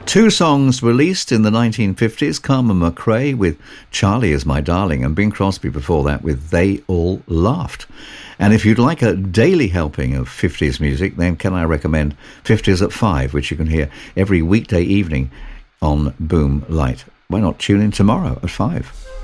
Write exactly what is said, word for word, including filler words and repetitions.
Two songs released in the nineteen fifties, Carmen McRae with Charlie Is My Darling and Bing Crosby before that with They All Laughed. And if you'd like a daily helping of fifties music, then can I recommend fifties at five, which you can hear every weekday evening on Boom Light. Why not tune in tomorrow at five?